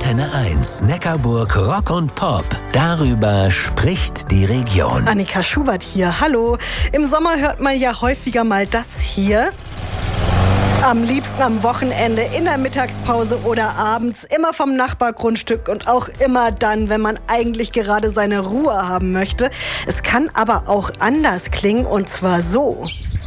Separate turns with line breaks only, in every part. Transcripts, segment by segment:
Antenne 1, Neckarburg Rock und Pop. Darüber spricht die Region.
Annika Schubert hier, hallo. Im Sommer hört man ja häufiger mal das hier. Am liebsten am Wochenende, in der Mittagspause oder abends, immer vom Nachbargrundstück und auch immer dann, wenn man eigentlich gerade seine Ruhe haben möchte. Es kann aber auch anders klingen, und zwar so.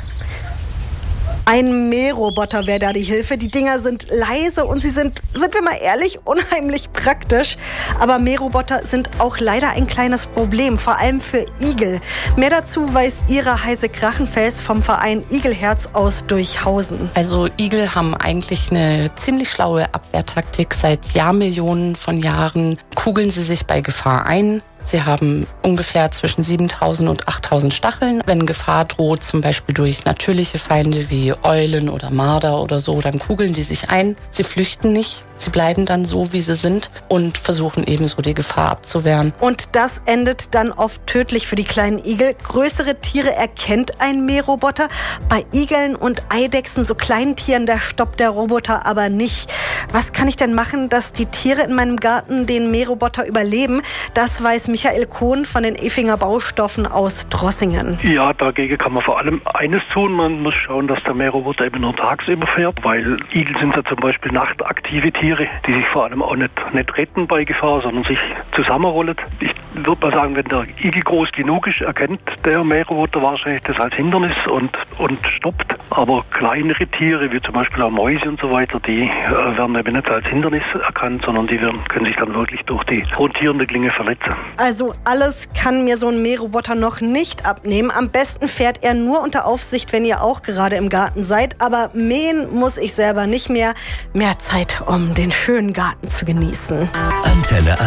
Ein Mähroboter wäre da die Hilfe. Die Dinger sind leise und sie sind wir mal ehrlich, unheimlich praktisch. Aber Mähroboter sind auch leider ein kleines Problem, vor allem für Igel. Mehr dazu weiß Ira Heise-Krachenfels vom Verein Igelherz aus Durchhausen.
Also Igel haben eigentlich eine ziemlich schlaue Abwehrtaktik. Seit Jahrmillionen von Jahren kugeln sie sich bei Gefahr ein. Sie haben ungefähr zwischen 7.000 und 8.000 Stacheln. Wenn Gefahr droht, zum Beispiel durch natürliche Feinde wie Eulen oder Marder oder so, dann kugeln die sich ein. Sie flüchten nicht. Sie bleiben dann so, wie sie sind und versuchen ebenso die Gefahr abzuwehren.
Und das endet dann oft tödlich für die kleinen Igel. Größere Tiere erkennt ein Mähroboter. Bei Igeln und Eidechsen, so kleinen Tieren, da stoppt der Roboter aber nicht. Was kann ich denn machen, dass die Tiere in meinem Garten den Mähroboter überleben? Das weiß Michael Kohn von den Effinger Baustoffen aus Drossingen.
Ja, dagegen kann man vor allem eines tun. Man muss schauen, dass der Mähroboter eben nur tagsüber fährt, weil Igel sind ja zum Beispiel nachtaktive Tiere, die sich vor allem auch nicht retten bei Gefahr, sondern sich zusammenrollen. Ich würde mal sagen, wenn der Igel groß genug ist, erkennt der Mähroboter wahrscheinlich das als Hindernis und stoppt. Aber kleinere Tiere, wie zum Beispiel auch Mäuse und so weiter, die werden eben nicht als Hindernis erkannt, sondern die können sich dann wirklich durch die rotierende Klinge verletzen.
Also alles kann mir so ein Mähroboter noch nicht abnehmen. Am besten fährt er nur unter Aufsicht, wenn ihr auch gerade im Garten seid. Aber mähen muss ich selber nicht mehr. Mehr Zeit, um den schönen Garten zu genießen.
Antenne